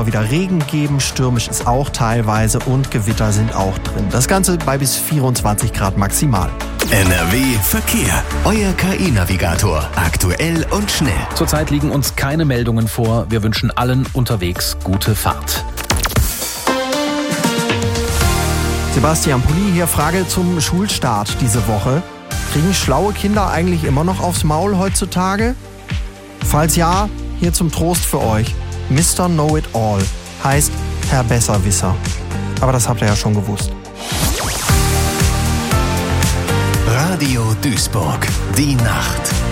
mal wieder Regen geben, stürmisch ist auch teilweise und Gewitter sind auch drin. Das Ganze bei bis 24 Grad maximal. NRW Verkehr. Euer KI-Navigator. Aktuell und schnell. Zurzeit liegen uns keine Meldungen vor. Wir wünschen allen unterwegs gute Fahrt. Sebastian Pulli hier, Frage zum Schulstart diese Woche. Kriegen schlaue Kinder eigentlich immer noch aufs Maul heutzutage? Falls ja, hier zum Trost für euch. Mr. Know-it-all heißt Herr Besserwisser. Aber das habt ihr ja schon gewusst. Radio Duisburg. Die Nacht.